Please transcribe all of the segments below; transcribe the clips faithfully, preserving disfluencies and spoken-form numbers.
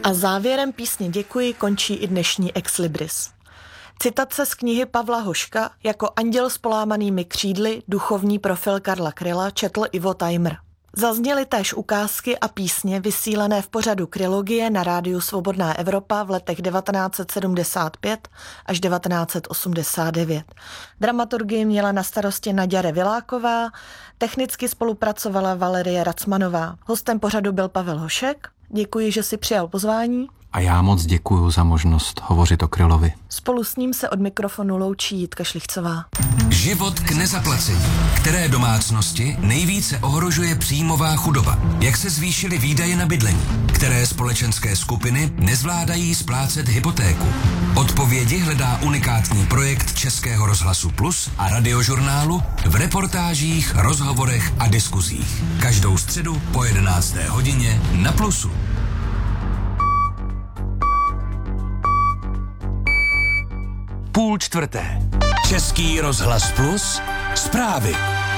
A závěrem písně Děkuji končí i dnešní Ex Libris. Citace z knihy Pavla Hoška Jako anděl s polámanými křídly, duchovní profil Karla Kryla četl Ivo Tajmr. Zazněly též ukázky a písně vysílané v pořadu Krylogie na rádiu Svobodná Evropa v letech devatenáct set sedmdesát pět až devatenáct set osmdesát devět. Dramaturgii měla na starosti Naďa Reviláková, technicky spolupracovala Valerie Racmanová. Hostem pořadu byl Pavel Hošek. Děkuji, že si přijal pozvání. A já moc děkuju za možnost hovořit o Krylovi. Spolu s ním se od mikrofonu loučí Jitka Šlichcová. Život k nezaplacení. Které domácnosti nejvíce ohrožuje příjmová chudoba? Jak se zvýšily výdaje na bydlení? Které společenské skupiny nezvládají splácet hypotéku? Odpovědi hledá unikátní projekt Českého rozhlasu Plus a Radiožurnálu v reportážích, rozhovorech a diskuzích. Každou středu po jedenácté hodině na Plusu. Půl čtvrté. Český rozhlas Plus. Zprávy.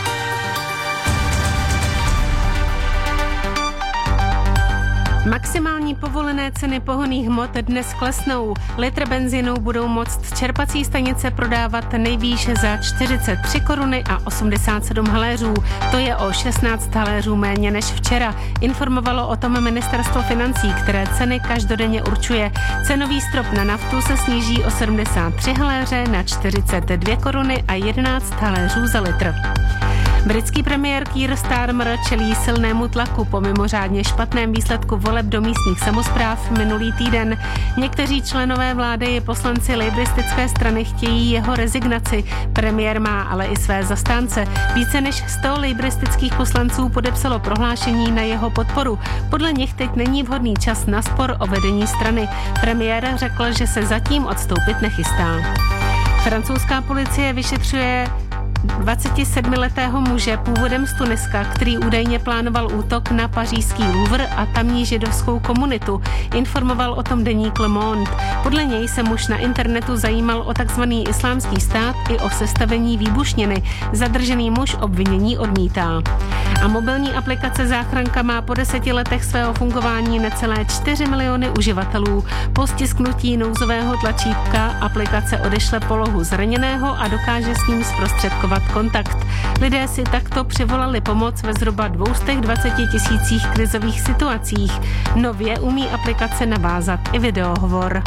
Maximální povolené ceny pohonných hmot dnes klesnou. Litr benzínu budou moct čerpací stanice prodávat nejvýše za čtyřicet tři koruny a osmdesát sedm haléřů. To je o šestnáct haléřů méně než včera. Informovalo o tom ministerstvo financí, které ceny každodenně určuje. Cenový strop na naftu se sníží o sedmdesát tři haléře na čtyřicet dvě koruny a jedenáct haléřů za litr. Britský premiér Keir Starmer čelí silnému tlaku po mimořádně špatném výsledku voleb do místních samospráv minulý týden. Někteří členové vlády i poslanci lejbristické strany chtějí jeho rezignaci. Premiér má ale i své zastánce. Více než sto lejbristických poslanců podepsalo prohlášení na jeho podporu. Podle nich teď není vhodný čas na spor o vedení strany. Premiér řekl, že se zatím odstoupit nechystá. Francouzská policie vyšetřuje dvacetisedmiletého muže původem z Tuniska, který údajně plánoval útok na pařížský Louvre a tamní židovskou komunitu. Informoval o tom deník Le Monde. Podle něj se muž na internetu zajímal o takzvaný islámský stát i o sestavení výbušniny. Zadržený muž obvinění odmítá. A mobilní aplikace Záchranka má po deseti letech svého fungování necelé čtyři miliony uživatelů. Po stisknutí nouzového tlačítka aplikace odešle polohu zraněného a dokáže s ním zprostředkovat kontakt. Lidé si takto přivolali pomoc ve zhruba dvě stě dvacet tisících krizových situacích. Nově umí aplikace navázat i videohovor.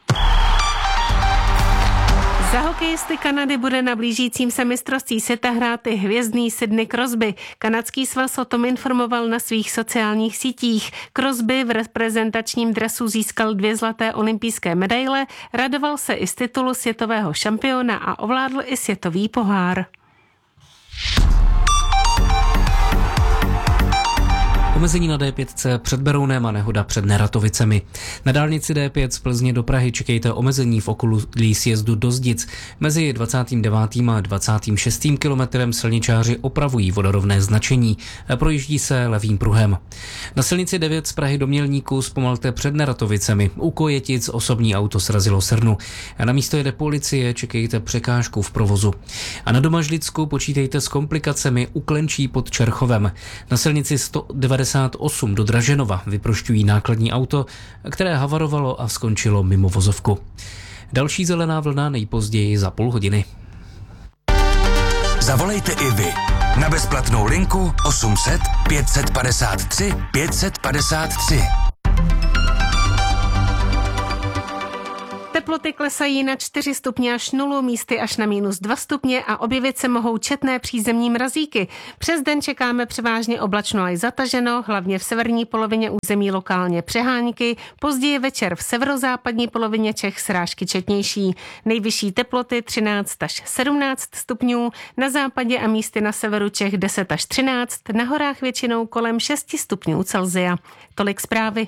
Za hokejisty Kanady bude na blížícím se mistrovství světa hrát i hvězdný Sidney Crosby. Kanadský svaz o tom informoval na svých sociálních sítích. Crosby v reprezentačním dresu získal dvě zlaté olympijské medaile, radoval se i z titulu světového šampiona a ovládl i světový pohár. Omezení na D pět před Berounem a nehoda před Neratovicemi. Na dálnici D pět z Plzně do Prahy čekejte omezení v okolí sjezdu do Zdic. Mezi dvacátým devátým a dvacátým šestým kilometrem silničáři opravují vodorovné značení. Projíždí se levým pruhem. Na silnici devět z Prahy do Mělníku zpomalte před Neratovicemi. U Kojetic osobní auto srazilo srnu. A na místo jede policie, čekejte překážku v provozu. A na Domažlicku počítejte s komplikacemi u Klenčí pod Čerchovem. Na silnici sto devadesát osm do Draženova vyprošťují nákladní auto, které havarovalo a skončilo mimo vozovku. Další zelená vlna nejpozději za půl hodiny. Zavolejte i vy na bezplatnou linku osm set pět set padesát tři pět set padesát tři. Teploty klesají na čtyři stupně až nulu, místy až na minus dva stupně a objevit se mohou četné přízemní mrazíky. Přes den čekáme převážně oblačno a zataženo, hlavně v severní polovině území lokálně přehánky, později večer v severozápadní polovině Čech srážky četnější. Nejvyšší teploty třináct až sedmnáct stupňů, na západě a místy na severu Čech deset až třináct, na horách většinou kolem šest stupňů Celsia. Tolik zprávy.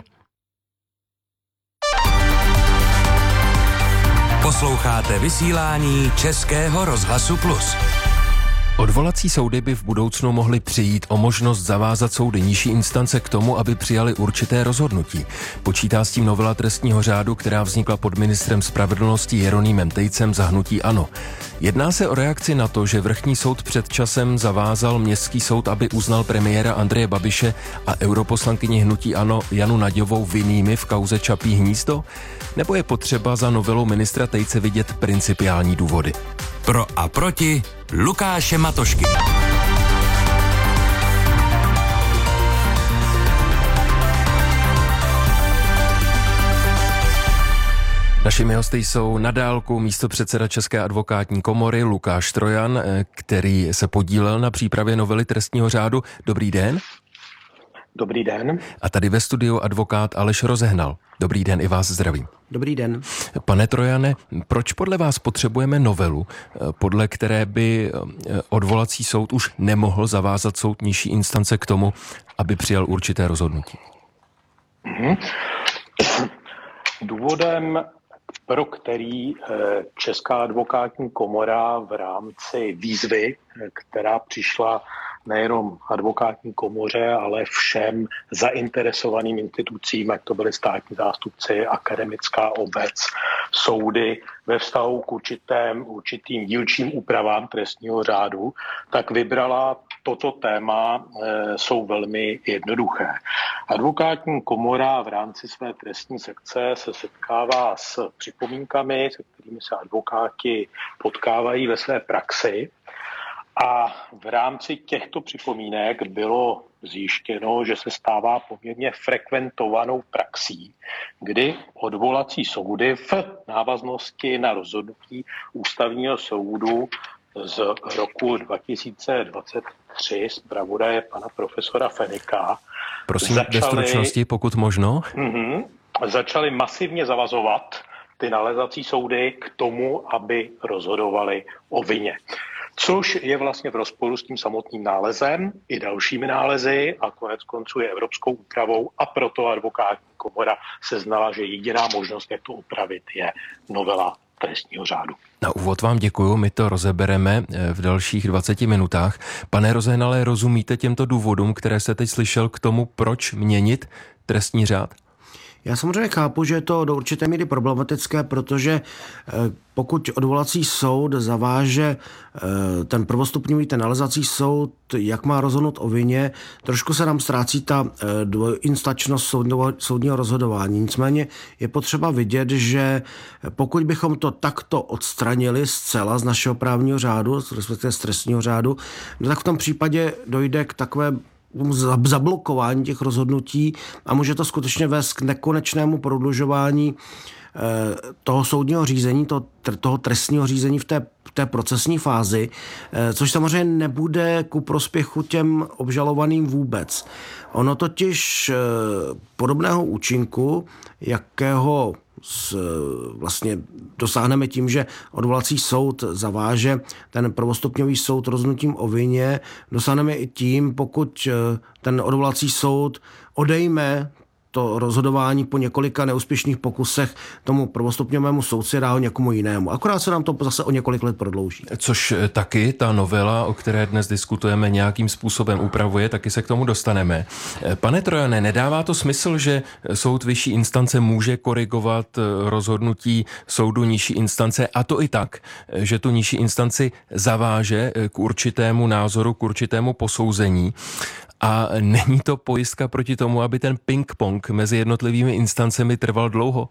Posloucháte vysílání Českého rozhlasu Plus. Odvolací soudy by v budoucnu mohly přijít o možnost zavázat soudy nižší instance k tomu, aby přijali určité rozhodnutí. Počítá s tím novela trestního řádu, která vznikla pod ministrem spravedlnosti Jeronýmem Tejcem za hnutí ANO. Jedná se o reakci na to, že vrchní soud před časem zavázal městský soud, aby uznal premiéra Andreje Babiše a europoslankyni hnutí ANO Janu Naďovou vinnými v kauze Čapí hnízdo? Nebo je potřeba za novelou ministra Tejce vidět principiální důvody? Pro a proti Lukáše Matošky. Našimi hosty jsou na dálku místopředseda České advokátní komory Lukáš Trojan, který se podílel na přípravě novely trestního řádu. Dobrý den. Dobrý den. A tady ve studiu advokát Aleš Rozehnal. Dobrý den, i vás zdravím. Dobrý den. Pane Trojane, proč podle vás potřebujeme novelu, podle které by odvolací soud už nemohl zavázat soud nižší instance k tomu, aby přijal určité rozhodnutí? Mm-hmm. Důvodem, pro který Česká advokátní komora v rámci výzvy, která přišla nejenom advokátní komoře, ale všem zainteresovaným institucím, jak to byly státní zástupci, akademická obec, soudy, ve vztahu k určitém, určitým dílčím úpravám trestního řádu, tak vybrala toto téma, e, jsou velmi jednoduché. Advokátní komora v rámci své trestní sekce se setkává s připomínkami, se kterými se advokáti potkávají ve své praxi. A v rámci těchto připomínek bylo zjištěno, že se stává poměrně frekventovanou praxí, kdy odvolací soudy v návaznosti na rozhodnutí Ústavního soudu z roku dva tisíce dvacet tři zpravodaje pana profesora Fenika Prosím, ve stručnosti, pokud možno. Mm-hmm, začali masivně zavazovat ty nalezací soudy k tomu, aby rozhodovali o vině. Což je vlastně v rozporu s tím samotným nálezem i dalšími nálezy a konec konců je evropskou úpravou, a proto advokátní komora seznala, že jediná možnost, jak to upravit, je novela trestního řádu. Na úvod vám děkuju, my to rozebereme v dalších dvaceti minutách. Pane Rozehnale, rozumíte těmto důvodům, které jste teď slyšel, k tomu, proč měnit trestní řád? Já samozřejmě chápu, že je to do určité míry problematické, protože pokud odvolací soud zaváže ten prvostupňový, ten nalezací soud, jak má rozhodnout o vině, trošku se nám ztrácí ta dvojinstančnost soudního, soudního rozhodování. Nicméně je potřeba vidět, že pokud bychom to takto odstranili zcela z našeho právního řádu, respektive z trestního řádu, no tak v tom případě dojde k takové zablokování těch rozhodnutí a může to skutečně vést k nekonečnému prodlužování toho soudního řízení, toho, toho trestního řízení v té, v té procesní fázi, což samozřejmě nebude ku prospěchu těm obžalovaným vůbec. Ono totiž podobného účinku, jakého s, vlastně dosáhneme tím, že odvolací soud zaváže ten prvostupňový soud rozhodnutím o vině, dosáhneme i tím, pokud ten odvolací soud odejme to rozhodování po několika neúspěšných pokusech tomu prvostupňovému soudci dá ho někomu jinému. Akorát se nám to zase o několik let prodlouží. Což taky ta novela, o které dnes diskutujeme, nějakým způsobem upravuje, taky se k tomu dostaneme. Pane Trojane, nedává to smysl, že soud vyšší instance může korigovat rozhodnutí soudu nižší instance, a to i tak, že tu nižší instanci zaváže k určitému názoru, k určitému posouzení? A není to pojistka proti tomu, aby ten ping-pong mezi jednotlivými instancemi trval dlouho?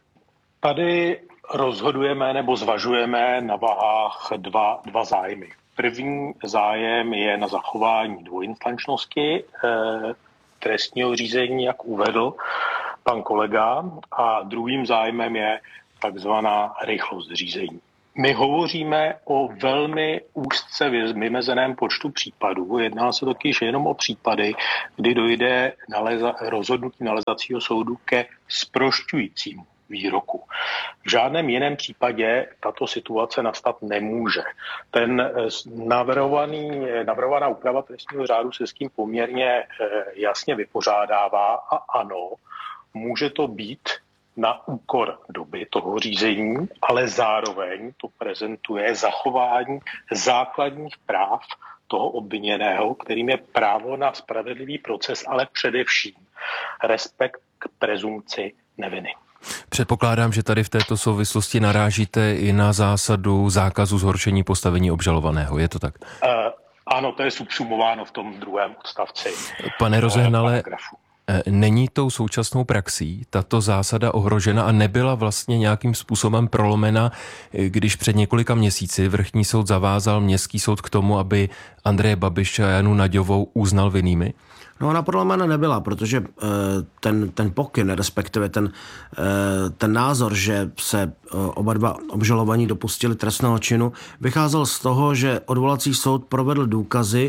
Tady rozhodujeme nebo zvažujeme na vahách dva, dva zájmy. První zájem je na zachování dvojinstančnosti eh, trestního řízení, jak uvedl pan kolega, a druhým zájmem je takzvaná rychlost řízení. My hovoříme o velmi úzce vymezeném počtu případů. Jedná se totiž jenom o případy, kdy dojde naleza, rozhodnutí nalezacího soudu ke zprošťujícímu výroku. V žádném jiném případě tato situace nastat nemůže. Ten navrhovaný, navrhovaná úprava trestního řádu se s tím poměrně jasně vypořádává a ano, může to být na úkor doby toho řízení, ale zároveň to prezentuje zachování základních práv toho obviněného, kterým je právo na spravedlivý proces, ale především respekt k prezumci neviny. Předpokládám, že tady v této souvislosti narážíte i na zásadu zákazu zhoršení postavení obžalovaného. Je to tak? Uh, ano, to je subsumováno v tom druhém odstavci. Pane Rozehnale, není tou současnou praxí tato zásada ohrožena a nebyla vlastně nějakým způsobem prolomena, když před několika měsíci vrchní soud zavázal městský soud k tomu, aby Andreje Babiše a Janu Naďovou uznal vinnými? No, ona prolomena nebyla, protože uh, ten, ten pokyn, respektive ten, uh, ten názor, že se uh, oba dva obžalovaní dopustili trestného činu, vycházel z toho, že odvolací soud provedl důkazy,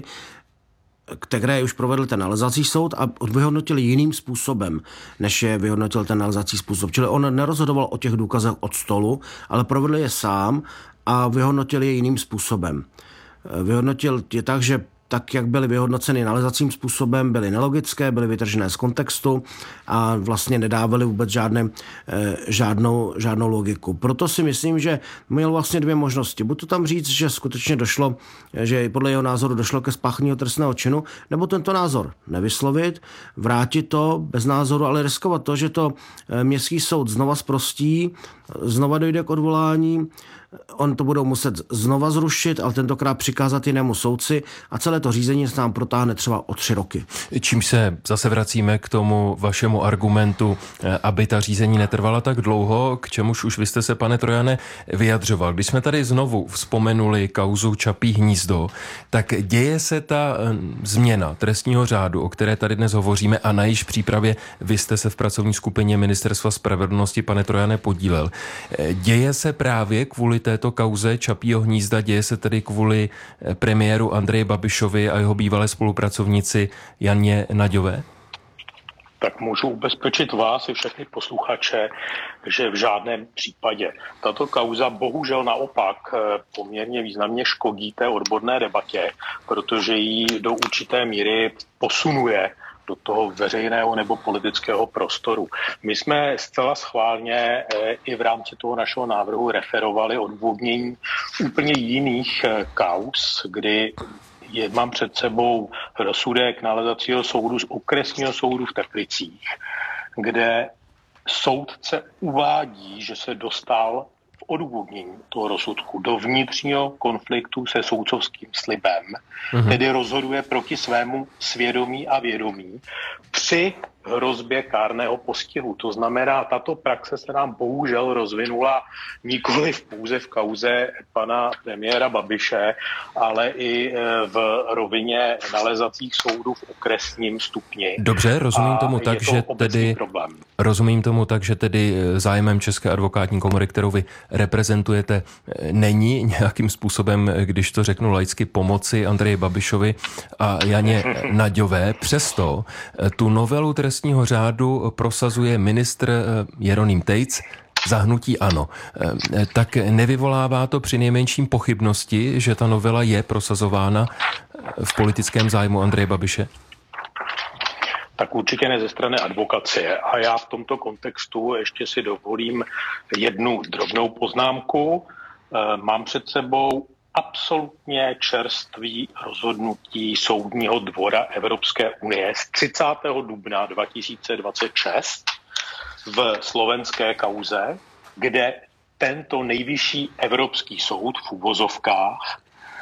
které už provedl ten nalezací soud a vyhodnotil jiným způsobem, než je vyhodnotil ten nalezací způsob. Čili on nerozhodoval o těch důkazech od stolu, ale provedl je sám a vyhodnotil je jiným způsobem. Vyhodnotil je tak, že tak, jak byly vyhodnoceny nalezacím způsobem, byly nelogické, byly vytržené z kontextu a vlastně nedávaly vůbec žádné, žádnou, žádnou logiku. Proto si myslím, že měl vlastně dvě možnosti. Buď to tam říct, že skutečně došlo, že podle jeho názoru došlo ke spáchání trestného činu, nebo tento názor nevyslovit, vrátit to bez názoru, ale riskovat to, že to městský soud znova zprostí, znova dojde k odvolání, on to budou muset znova zrušit, ale tentokrát přikázat jinému soudci a celé to řízení se nám protáhne třeba o tři roky. Čím se zase vracíme k tomu vašemu argumentu, aby ta řízení netrvala tak dlouho, k čemuž už vy jste se, pane Trojane, vyjadřoval. Když jsme tady znovu vzpomenuli kauzu Čapí hnízdo, tak děje se ta změna trestního řádu, o které tady dnes hovoříme a na jejíž přípravě vy jste se v pracovní skupině Ministerstva spravedlnosti, pane Trojane, podílel. Děje se právě kvůli této kauze Čapího hnízda, děje se tedy kvůli premiéru Andreji Babišovi a jeho bývalé spolupracovnici Janě Naďové? Tak můžu ubezpečit vás i všechny posluchače, že v žádném případě. Tato kauza bohužel naopak poměrně významně škodí té odborné debatě, protože ji do určité míry posunuje do toho veřejného nebo politického prostoru. My jsme zcela schválně i v rámci toho našeho návrhu referovali odůvodnění úplně jiných kauz, kdy je, mám před sebou rozsudek nalezacího soudu z okresního soudu v Teplicích, kde soudce uvádí, že se dostal v odůvodnění toho rozsudku do vnitřního konfliktu se soudcovským slibem, mm-hmm. tedy rozhoduje proti svému svědomí a vědomí při hrozbě kárného postihu. To znamená, tato praxe se nám bohužel rozvinula nikoli v pouze v kauze pana premiéra Babiše, ale i v rovině nalezacích soudů v okresním stupni. Dobře, rozumím tomu tak, to že tedy problém. Rozumím tomu tak, že tedy zájmem České advokátní komory, kterou vy reprezentujete, není nějakým způsobem, když to řeknu laicky, pomoci Andreji Babišovi a Janě Naďové. Přesto tu novelu trestního řádu prosazuje ministr Jeroným Tejc za hnutí ANO. Tak nevyvolává to přinejmenším pochybnosti, že ta novela je prosazována v politickém zájmu Andreje Babiše? Tak určitě ne ze strany advokacie. A já v tomto kontextu ještě si dovolím jednu drobnou poznámku. Mám před sebou absolutně čerstvý rozhodnutí Soudního dvora Evropské unie z třicátého dubna dva tisíce dvacet šest v slovenské kauze, kde tento nejvyšší evropský soud v uvozovkách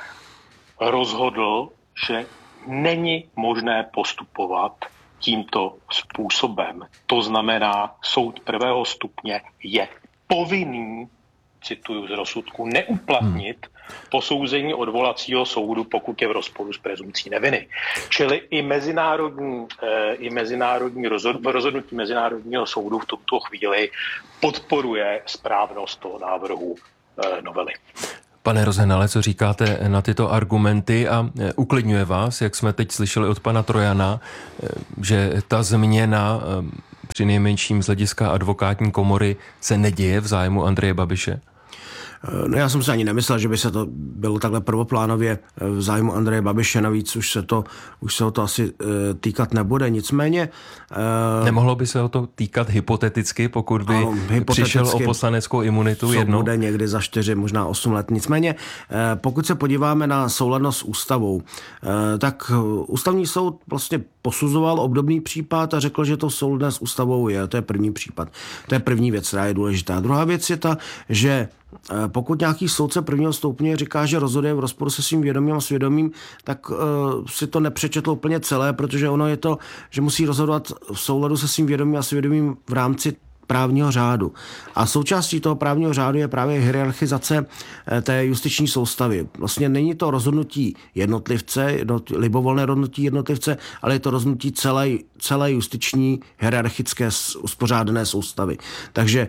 rozhodl, že není možné postupovat tímto způsobem. To znamená, soud prvého stupně je povinný, cituju z rozsudku, neuplatnit posouzení odvolacího soudu, pokud je v rozporu s prezumcí neviny. Čili i mezinárodní, i mezinárodní rozhod, rozhodnutí Mezinárodního soudu v tuto chvíli podporuje správnost toho návrhu novely. Pane Rozehnale, co říkáte na tyto argumenty a uklidňuje vás, jak jsme teď slyšeli od pana Trojana, že ta změna při nejmenším z hlediska advokátní komory se neděje v zájmu Andreje Babiše? No já jsem si ani nemyslel, že by se to bylo takhle prvoplánově v zájmu Andreje Babiše, navíc už se to, už se ho to asi týkat nebude, nicméně... Nemohlo by se ho to týkat hypoteticky, pokud by ano, hypoteticky přišel o poslaneckou imunitu jednou? Bude někdy za čtyři, možná osm let. Nicméně, pokud se podíváme na souladnost s ústavou, tak ústavní soud vlastně posuzoval obdobný případ a řekl, že to souladné s ústavou je. To je první případ. To je první věc, která je důležitá. Druhá věc je ta, že pokud nějaký soudce prvního stupně říká, že rozhoduje v rozporu se svým vědomím a svědomím, tak uh, si to nepřečetl úplně celé, protože ono je to, že musí rozhodovat v souladu se svým vědomím a svědomím v rámci právního řádu. A součástí toho právního řádu je právě hierarchizace té justiční soustavy. Vlastně není to rozhodnutí jednotlivce, libovolné rozhodnutí jednotlivce, ale je to rozhodnutí celé, celé justiční hierarchické uspořádané soustavy. Takže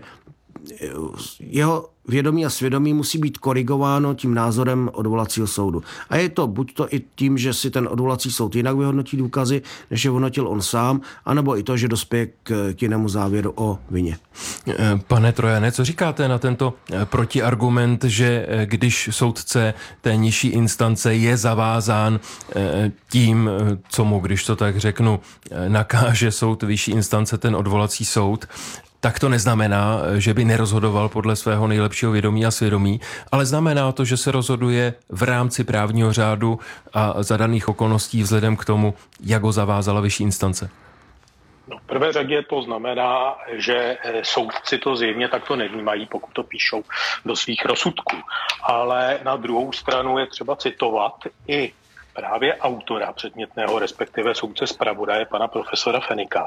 jeho vědomí a svědomí musí být korigováno tím názorem odvolacího soudu. A je to buď to i tím, že si ten odvolací soud jinak vyhodnotí důkazy, než je vyhodnotil on sám, anebo i to, že dospěje k, k jinému závěru o vině. Pane Trojane, co říkáte na tento protiargument, že když soudce té nižší instance je zavázán tím, co mu, když to tak řeknu, nakáže soud vyšší instance, ten odvolací soud, tak to neznamená, že by nerozhodoval podle svého nejlepšího vědomí a svědomí, ale znamená to, že se rozhoduje v rámci právního řádu a za daných okolností vzhledem k tomu, jak ho zavázala vyšší instance. No, v prvé řadě to znamená, že soudci to zjevně takto nevnímají, pokud to píšou do svých rozsudků. Ale na druhou stranu je třeba citovat i právě autora předmětného, respektive soudce zpravodaje, pana profesora Fenika,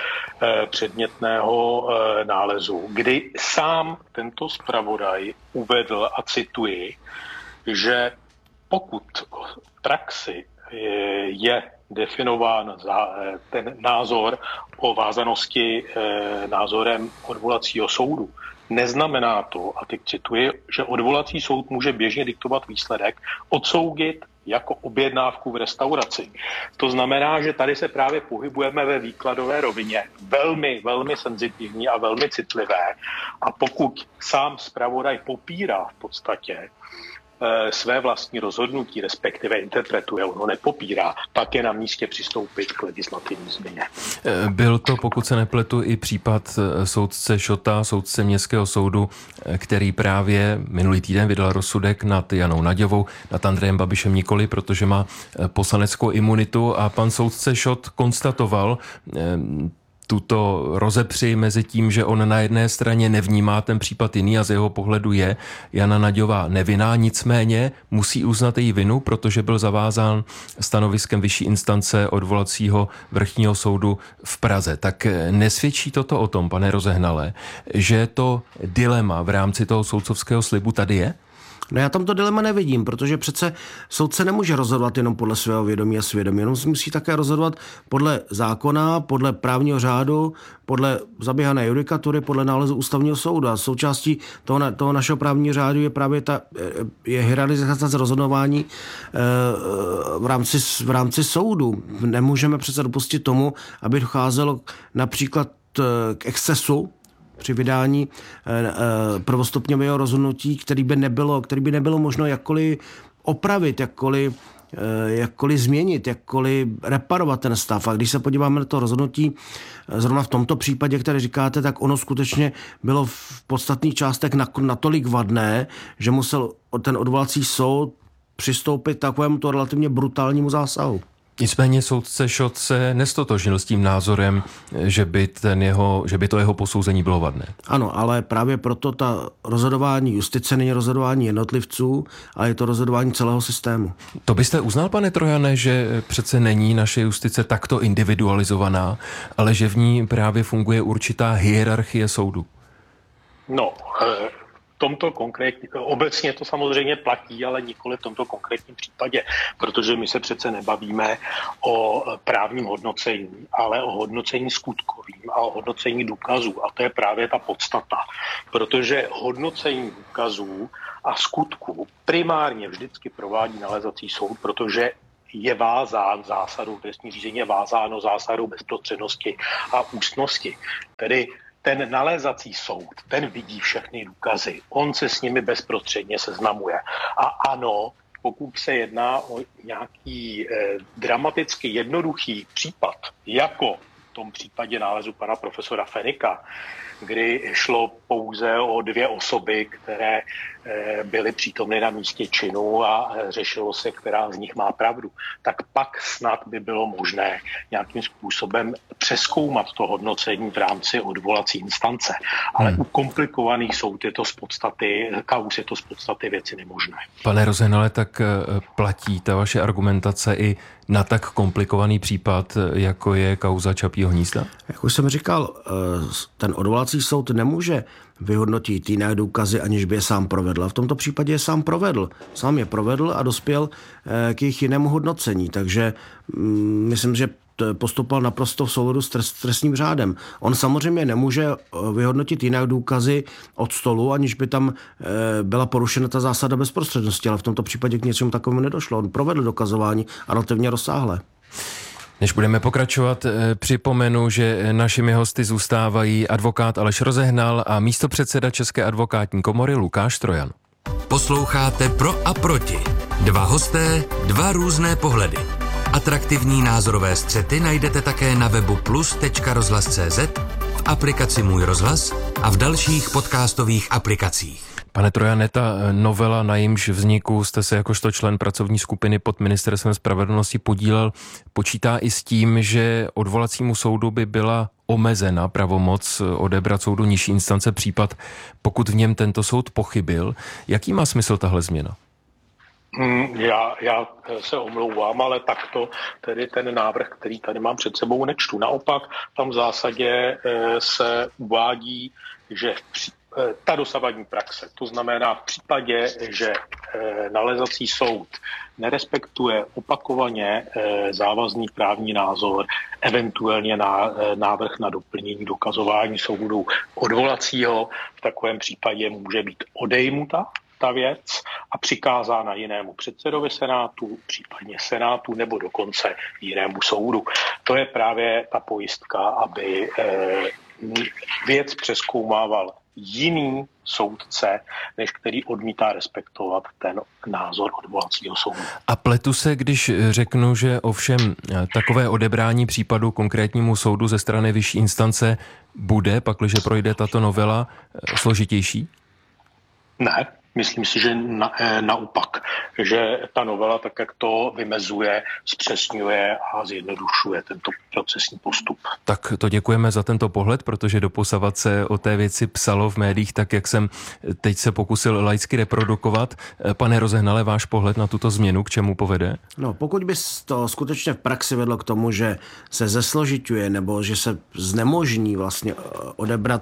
předmětného nálezu, kdy sám tento zpravodaj uvedl, a cituji, že pokud v praxi je definován ten názor o vázanosti názorem odvolacího soudu, neznamená to, a teď cituji, že odvolací soud může běžně diktovat výsledek, odsoudit jako objednávku v restauraci. To znamená, že tady se právě pohybujeme ve výkladové rovině, velmi, velmi senzitivní a velmi citlivé. A pokud sám zpravodaj popírá v podstatě své vlastní rozhodnutí, respektive interpretuje, ono nepopírá, pak je na místě přistoupit k legislativní změně. Byl to, pokud se nepletu, i případ soudce Šota, soudce Městského soudu, který právě minulý týden vydal rozsudek nad Janou Naďovou, nad Andrejem Babišem nikoli, protože má poslaneckou imunitu, a pan soudce Šot konstatoval tuto rozepři mezi tím, že on na jedné straně nevnímá ten případ jiný a z jeho pohledu je Jana Naďová nevinná, nicméně musí uznat její vinu, protože byl zavázán stanoviskem vyšší instance odvolacího vrchního soudu v Praze. Tak nesvědčí toto o tom, pane Rozehnalé, že to dilema v rámci toho soudcovského slibu tady je? No já tam to dilema nevidím, protože přece soudce nemůže rozhodovat jenom podle svého vědomí a svědomí, jenom si musí také rozhodovat podle zákona, podle právního řádu, podle zaběhané judikatury, podle nálezu ústavního soudu. A součástí toho, toho našeho právního řádu je právě ta je hierarchizace rozhodování v rámci, v rámci soudu. Nemůžeme přece dopustit tomu, aby docházelo například k excesu při vydání e, prvostupňového rozhodnutí, který by nebylo, který by nebylo možno jakkoliv opravit, jakkoliv, e, jakkoliv změnit, jakkoliv reparovat ten stav. A když se podíváme na to rozhodnutí, zrovna v tomto případě, které říkáte, tak ono skutečně bylo v podstatných částech natolik vadné, že musel ten odvolací soud přistoupit k takovému to relativně brutálnímu zásahu. Nicméně soudce Šot se nestotožnil s tím názorem, že by, ten jeho, že by to jeho posouzení bylo vadné. Ano, ale právě proto ta rozhodování justice není rozhodování jednotlivců, ale je to rozhodování celého systému. To byste uznal, pane Trojane, že přece není naše justice takto individualizovaná, ale že v ní právě funguje určitá hierarchie soudu? No, v tomto konkrétní, obecně to samozřejmě platí, ale nikoli v tomto konkrétním případě, protože my se přece nebavíme o právním hodnocení, ale o hodnocení skutkovým a o hodnocení důkazů. A to je právě ta podstata, protože hodnocení důkazů a skutků primárně vždycky provádí nalezací soud, protože je vázán zásadou, trestní řízení je vázáno zásadou bezprostřednosti a ústnosti. Tedy ten nalézací soud, ten vidí všechny důkazy, on se s nimi bezprostředně seznamuje. A ano, pokud se jedná o nějaký eh, dramaticky jednoduchý případ, jako v tom případě nálezu pana profesora Fenika, kdy šlo pouze o dvě osoby, které eh, byly přítomny na místě činu a eh, řešilo se, která z nich má pravdu, tak pak snad by bylo možné nějakým způsobem přezkoumat to hodnocení v rámci odvolací instance. Ale hmm. u komplikovaných soud je to z podstaty, kauz je to z podstaty věci nemožné. Pane Rozehnale, tak platí ta vaše argumentace i na tak komplikovaný případ, jako je kauza Čapího hnízda? Jak už jsem říkal, ten odvolací soud nemůže vyhodnotit jiné důkazy, aniž by je sám provedl. A v tomto případě je sám provedl. Sám je provedl a dospěl k jejich jinému hodnocení. Takže myslím, že postupoval naprosto v souladu s trest, trestním řádem. On samozřejmě nemůže vyhodnotit jiné důkazy od stolu, aniž by tam byla porušena ta zásada bezprostřednosti, ale v tomto případě k něčemu takovému nedošlo. On provedl dokazování a relativně rozsáhlé. Než budeme pokračovat, připomenu, že našimi hosty zůstávají advokát Aleš Rozehnal a místopředseda České advokátní komory Lukáš Trojan. Posloucháte Pro a proti. Dva hosté, dva různé pohledy. Atraktivní názorové střety najdete také na webu plus tečka rozhlas tečka cé zet, v aplikaci Můj rozhlas a v dalších podcastových aplikacích. Pane Trojane, ta novela, na jejímž vzniku jste se jakožto člen pracovní skupiny pod Ministerstvem spravedlnosti podílel, počítá i s tím, že odvolacímu soudu by byla omezena pravomoc odebrat soudu nižší instance případ, pokud v něm tento soud pochybil. Jaký má smysl tahle změna? Já, já se omlouvám, ale takto tedy ten návrh, který tady mám před sebou, nečtu. Naopak tam v zásadě se uvádí, že v ta dosavadní praxe, to znamená v případě, že nalezací soud nerespektuje opakovaně závazný právní názor, eventuálně na návrh na doplnění dokazování soudu odvolacího, v takovém případě může být odejmuta ta věc a přikázána jinému předsedovi Senátu, případně Senátu nebo dokonce jinému soudu. To je právě ta pojistka, aby věc přezkoumával jiný soudce, než který odmítá respektovat ten názor odvolacího soudu. A pletu se, když řeknu, že ovšem takové odebrání případu konkrétnímu soudu ze strany vyšší instance bude, pakliže projde tato novela, složitější? Ne. Myslím si, že na, naopak, že ta novela, tak jak to vymezuje, zpřesňuje a zjednodušuje tento procesní postup. Tak to děkujeme za tento pohled, protože doposavat se o té věci psalo v médiích, tak jak jsem teď se pokusil laicky reprodukovat. Pane Rozehnale, váš pohled na tuto změnu, k čemu povede? No, pokud by to skutečně v praxi vedlo k tomu, že se zesložiťuje nebo že se znemožní vlastně odebrat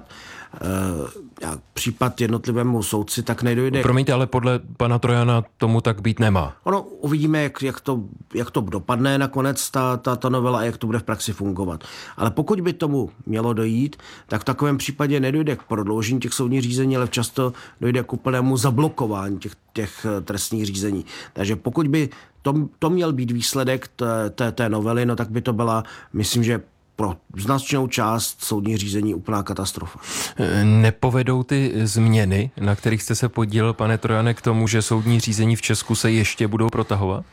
uh, případ jednotlivému soudci, tak nedojde. Promiňte, ale podle pana Trojana tomu tak být nemá. Ono uvidíme, jak, jak, to, jak to dopadne nakonec ta, ta, ta novela a jak to bude v praxi fungovat. Ale pokud by tomu mělo dojít, tak v takovém případě nedojde k prodloužení těch soudních řízení, ale často dojde k úplnému zablokování těch, těch trestních řízení. Takže pokud by to, to měl být výsledek té, té, té novely, no tak by to byla, myslím, že pro značnou část soudních řízení úplná katastrofa. Nepovedou ty změny, na kterých jste se podílel, pane Trojane, k tomu, že soudní řízení v Česku se ještě budou protahovat?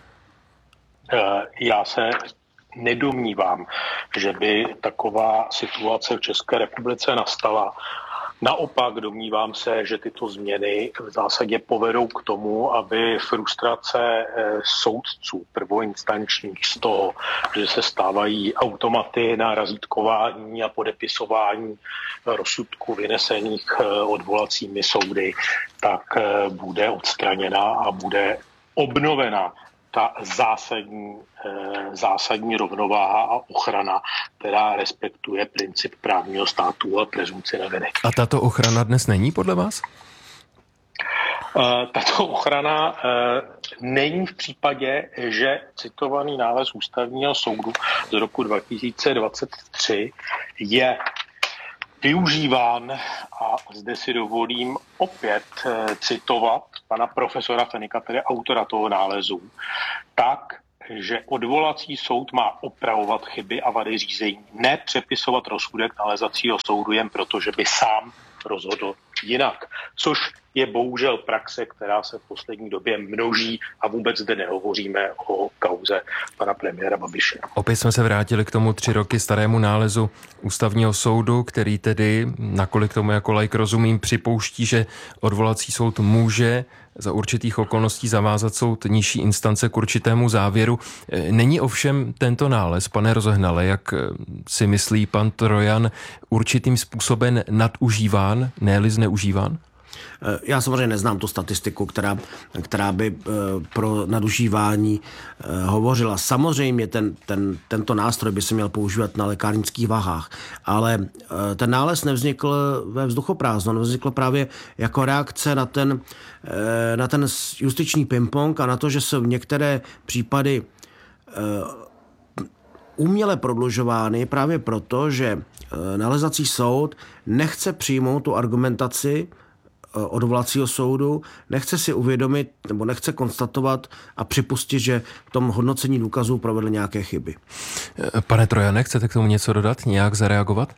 Já se nedomnívám, že by taková situace v České republice nastala. Naopak domnívám se, že tyto změny v zásadě povedou k tomu, aby frustrace soudců prvoinstančních z toho, že se stávají automaty na razítkování a podepisování rozsudků vynesených odvolacími soudy, tak bude odstraněna a bude obnovena ta zásadní, zásadní rovnováha a ochrana, která respektuje princip právního státu a presumpci neviny. A tato ochrana dnes není podle vás? Tato ochrana není v případě, že citovaný nález Ústavního soudu z roku dva tisíce dvacet tři je využíván, a zde si dovolím opět citovat pana profesora Fenika, tedy autora toho nálezu, tak, že odvolací soud má opravovat chyby a vady řízení, ne přepisovat rozsudek nalezacího soudu jen proto, že by sám rozhodl jinak. Což je bohužel praxe, která se v poslední době množí a vůbec zde nehovoříme o kauze pana premiéra Babiše. Opět jsme se vrátili k tomu tři roky starému nálezu Ústavního soudu, který tedy, nakolik tomu jako laik rozumím, připouští, že odvolací soud může za určitých okolností zavázat soud nižší instance k určitému závěru. Není ovšem tento nález, pane Rozehnale, jak si myslí pan Trojan, určitým způsobem nadužíván, ne-li zneužíván? Já samozřejmě neznám tu statistiku, která, která by pro nadužívání hovořila. Samozřejmě ten, ten, tento nástroj by se měl používat na lékárnických vahách, ale ten nález nevznikl ve vzduchoprázdnu, nevznikl právě jako reakce na ten, na ten justiční ping-pong a na to, že jsou některé případy uměle prodlužovány právě proto, že nalezací soud nechce přijmout tu argumentaci odvolacího soudu, nechce si uvědomit nebo nechce konstatovat a připustit, že v tom hodnocení důkazů provedl nějaké chyby. Pane Trojane, chcete k tomu něco dodat, nějak zareagovat?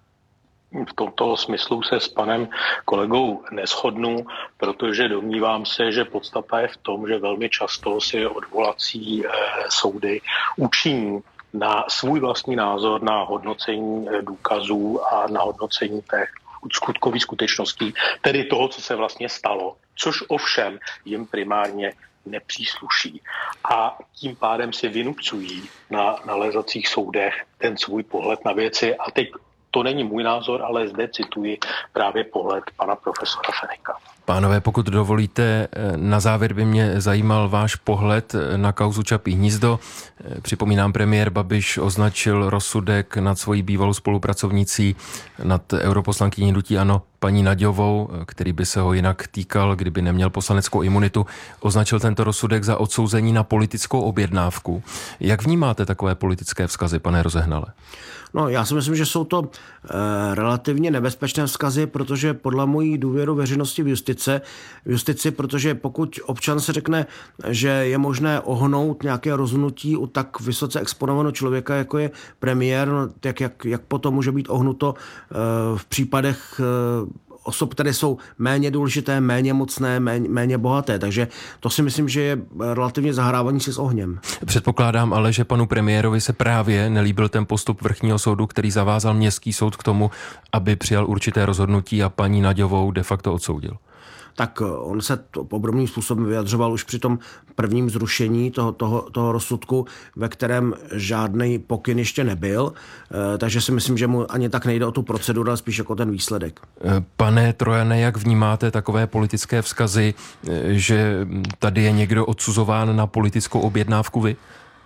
V tomto smyslu se s panem kolegou neshodnu, protože domnívám se, že podstata je v tom, že velmi často si odvolací soudy učiní na svůj vlastní názor na hodnocení důkazů a na hodnocení té skutkové skutečností, tedy toho, co se vlastně stalo, což ovšem jim primárně nepřísluší. A tím pádem si vynucují na nalezacích soudech ten svůj pohled na věci. A teď to není můj názor, ale zde cituji právě pohled pana profesora Fenika. Pánové, pokud dovolíte, na závěr by mě zajímal váš pohled na kauzu Čapí hnízdo. Připomínám, premiér Babiš označil rozsudek nad svojí bývalou spolupracovnicí, nad europoslankyní hnutí ANO paní Naďovou, který by se ho jinak týkal, kdyby neměl poslaneckou imunitu, označil tento rozsudek za odsouzení na politickou objednávku. Jak vnímáte takové politické vzkazy, pane Rozehnale? No, já si myslím, že jsou to e, relativně nebezpečné vzkazy, protože podle mojí důvěru veřejnosti v justice, v justici, protože pokud občan se řekne, že je možné ohnout nějaké rozhodnutí u tak vysoce exponovaného člověka, jako je premiér, no, jak, jak, jak potom může být ohnuto e, v případech e, osob, které jsou méně důležité, méně mocné, méně, méně bohaté. Takže to si myslím, že je relativně zahrávání si s ohněm. Předpokládám ale, že panu premiérovi se právě nelíbil ten postup vrchního soudu, který zavázal městský soud k tomu, aby přijal určité rozhodnutí a paní Naďovou de facto odsoudil. Tak on se podobným způsobem vyjadřoval už při tom prvním zrušení toho, toho, toho rozsudku, ve kterém žádný pokyn ještě nebyl, takže si myslím, že mu ani tak nejde o tu proceduru, ale spíš jako ten výsledek. Pane Trojane, jak vnímáte takové politické vzkazy, že tady je někdo odsuzován na politickou objednávku vy?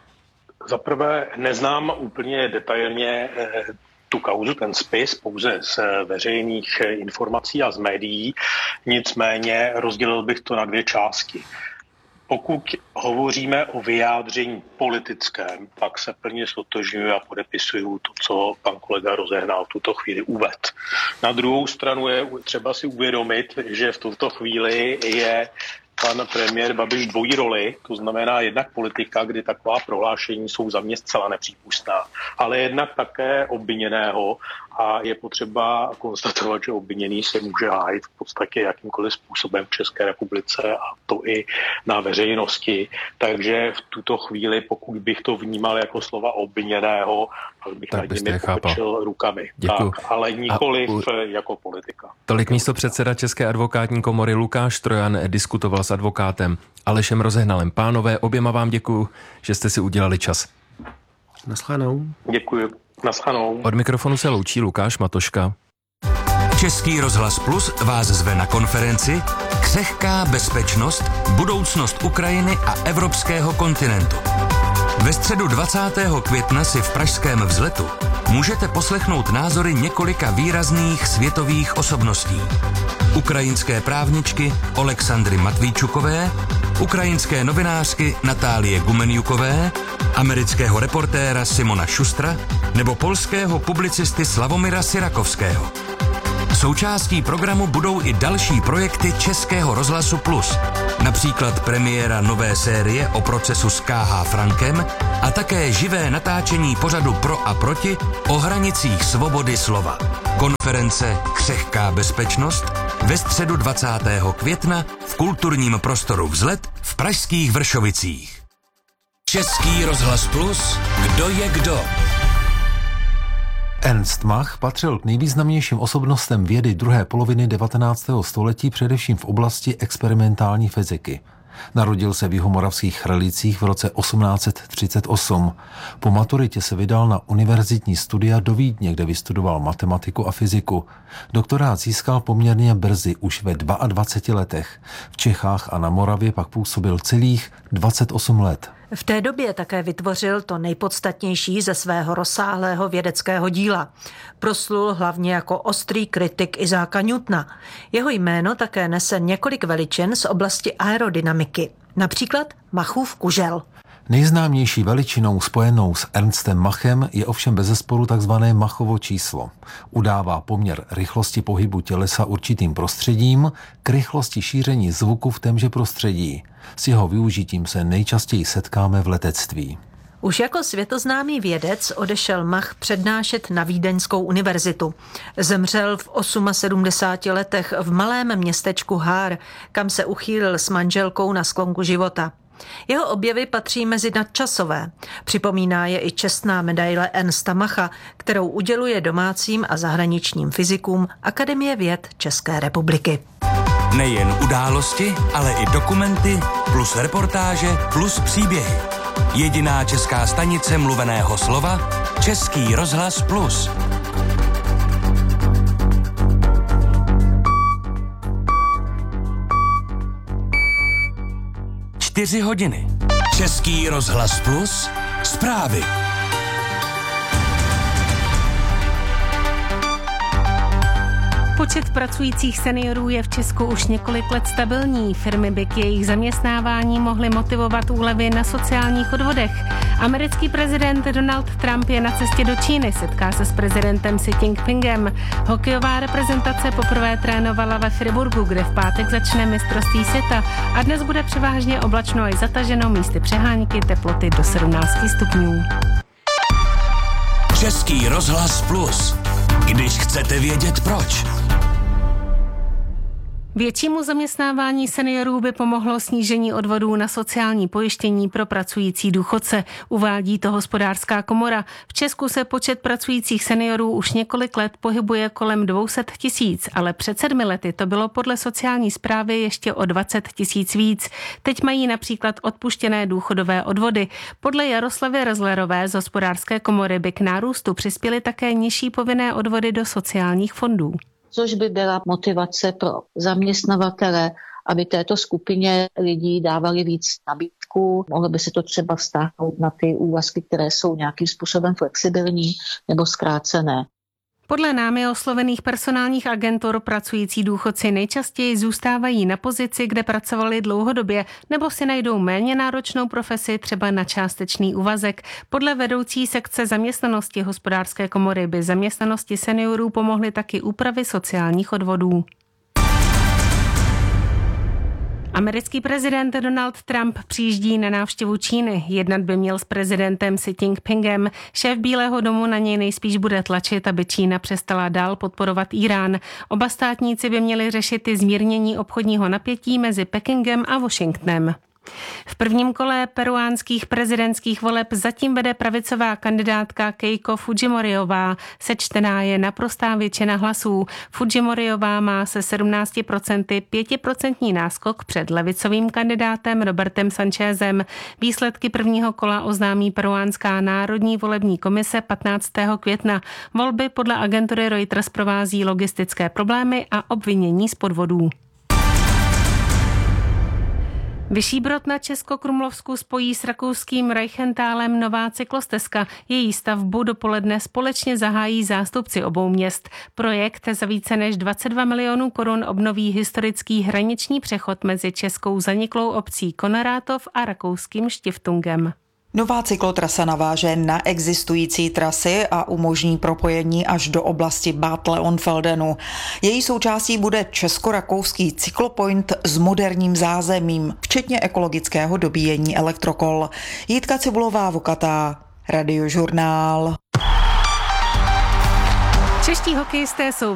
Za prvé neznám úplně detailně tu kauzu, ten spis, pouze z veřejných informací a z médií. Nicméně rozdělil bych to na dvě části. Pokud hovoříme o vyjádření politickém, pak se plně stotožňuji a podepisuju to, co pan kolega Rozehnal v tuto chvíli uvedl. Na druhou stranu je třeba si uvědomit, že v tuto chvíli je pan premiér Babiš dvojí roli, to znamená jednak politika, kdy taková prohlášení jsou za mě zcela nepřípustná, ale jednak také obviněného a je potřeba konstatovat, že obviněný se může hájit v podstatě jakýmkoliv způsobem v České republice a to i na veřejnosti. Takže v tuto chvíli, pokud bych to vnímal jako slova obviněného, tak bych tak nad nimi pokrčil rukami. Tak, ale nikoliv u... jako politika. Tolik místopředseda České advokátní komory Lukáš Trojan diskutoval s advokátem Alešem Rozehnalem. Pánové, oběma vám děkuju, že jste si udělali čas. Naschledanou. Děkuji. Naschledanou. Od mikrofonu se loučí Lukáš Matoška. Český rozhlas Plus vás zve na konferenci Křehká bezpečnost, budoucnost Ukrajiny a evropského kontinentu. Ve středu dvacátého května si v pražském Vzletu můžete poslechnout názory několika výrazných světových osobností. Ukrajinské právničky Oleksandry Matvíčukové, ukrajinské novinářky Natálie Gumenjukové, amerického reportéra Simona Šustra nebo polského publicisty Slavomira Syrakovského. Součástí programu budou i další projekty Českého rozhlasu Plus. Například premiéra nové série o procesu s K H Frankem a také živé natáčení pořadu Pro a proti o hranicích svobody slova. Konference Křehká bezpečnost ve středu dvacátého května v kulturním prostoru Vzlet v pražských Vršovicích. Český rozhlas Plus, kdo je kdo? Ernst Mach patřil k nejvýznamnějším osobnostem vědy druhé poloviny devatenáctého století především v oblasti experimentální fyziky. Narodil se v jihomoravských Chralicích v roce osmnáct set třicet osm. Po maturitě se vydal na univerzitní studia do Vídně, kde vystudoval matematiku a fyziku. Doktorát získal poměrně brzy, už ve dvaceti dvou letech. V Čechách a na Moravě pak působil celých dvacet osm let. V té době také vytvořil to nejpodstatnější ze svého rozsáhlého vědeckého díla. Proslul hlavně jako ostrý kritik Isaaca Newtona. Jeho jméno také nese několik veličin z oblasti aerodynamiky, například Machův kužel. Nejznámější veličinou spojenou s Ernstem Machem je ovšem bezesporu takzvané Machovo číslo. Udává poměr rychlosti pohybu tělesa určitým prostředím k rychlosti šíření zvuku v témže prostředí. S jeho využitím se nejčastěji setkáme v letectví. Už jako světoznámý vědec odešel Mach přednášet na Vídeňskou univerzitu. Zemřel v sedmdesáti osmi letech v malém městečku Haar, kam se uchýlil s manželkou na sklonku života. Jeho objevy patří mezi nadčasové. Připomíná je i čestná medaile Ernsta Macha, kterou uděluje domácím a zahraničním fyzikům Akademie věd České republiky. Nejen události, ale i dokumenty, plus reportáže, plus příběhy. Jediná česká stanice mluveného slova, Český rozhlas Plus. Čtyři hodiny. Český rozhlas Plus. Zprávy. Počet pracujících seniorů je v Česku už několik let stabilní. Firmy by k jejich zaměstnávání mohly motivovat úlevy na sociálních odvodech. Americký prezident Donald Trump je na cestě do Číny, setká se s prezidentem Xi Jinpingem. Hokejová reprezentace poprvé trénovala ve Friburgu, kde v pátek začne mistrovství světa a dnes bude převážně oblačno a zataženo, místy přehánky, teploty do sedmnáct stupňů. Český rozhlas Plus. Když chcete vědět proč. Většímu zaměstnávání seniorů by pomohlo snížení odvodů na sociální pojištění pro pracující důchodce, uvádí to Hospodářská komora. V Česku se počet pracujících seniorů už několik let pohybuje kolem dvě stě tisíc, ale před sedmi lety to bylo podle sociální správy ještě o dvacet tisíc víc. Teď mají například odpuštěné důchodové odvody. Podle Jaroslavy Rezlerové z Hospodářské komory by k nárůstu přispěly také nižší povinné odvody do sociálních fondů. Což by byla motivace pro zaměstnavatele, aby této skupině lidí dávali víc nabídku. Mohlo by se to třeba vztáhnout na ty úvazky, které jsou nějakým způsobem flexibilní nebo zkrácené. Podle námi oslovených personálních agentur pracující důchodci nejčastěji zůstávají na pozici, kde pracovali dlouhodobě, nebo si najdou méně náročnou profesi, třeba na částečný úvazek. Podle vedoucí sekce zaměstnanosti Hospodářské komory by zaměstnanosti seniorů pomohly taky úpravy sociálních odvodů. Americký prezident Donald Trump přijíždí na návštěvu Číny. Jednat by měl s prezidentem Xi Jinpingem. Šéf Bílého domu na něj nejspíš bude tlačit, aby Čína přestala dál podporovat Irán. Oba státníci by měli řešit i zmírnění obchodního napětí mezi Pekingem a Washingtonem. V prvním kole peruánských prezidentských voleb zatím vede pravicová kandidátka Keiko Fujimoriová. Sečtená je naprostá většina hlasů. Fujimoriová má se sedmnáct procent pětiprocentní náskok před levicovým kandidátem Robertem Sanchezem. Výsledky prvního kola oznámí peruánská národní volební komise patnáctého května. Volby podle agentury Reuters provází logistické problémy a obvinění z podvodů. Vyšší Brod na Českokrumlovsku spojí s rakouským Reichentalem nová cyklostezka. Její stavbu dopoledne společně zahájí zástupci obou měst. Projekt za více než dvacet dva milionů korun obnoví historický hraniční přechod mezi českou zaniklou obcí Konrátov a rakouským Stiftungem. Nová cyklotrasa naváže na existující trasy a umožní propojení až do oblasti Bad Leonfeldenu. Její součástí bude česko-rakouský cyklopoint s moderním zázemím, včetně ekologického dobíjení elektrokol. Jitka Cibulová, Vokatá, Radiožurnál. Čeští hokejisté jsou